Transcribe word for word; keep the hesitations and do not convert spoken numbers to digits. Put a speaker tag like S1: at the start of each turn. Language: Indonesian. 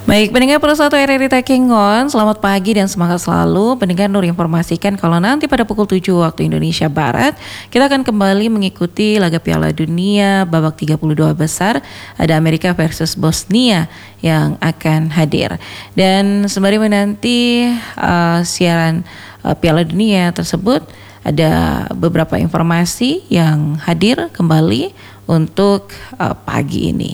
S1: Baik, pendengar Pro satu R R I Takengon, selamat pagi dan semangat selalu. Pendengar Nur informasikan kalau nanti pada pukul tujuh waktu Indonesia Barat, kita akan kembali mengikuti laga Piala Dunia babak tiga puluh dua besar. Ada Amerika versus Bosnia yang akan hadir. Dan sembari menanti uh, siaran uh, Piala Dunia tersebut, ada beberapa informasi yang hadir kembali untuk uh, pagi ini.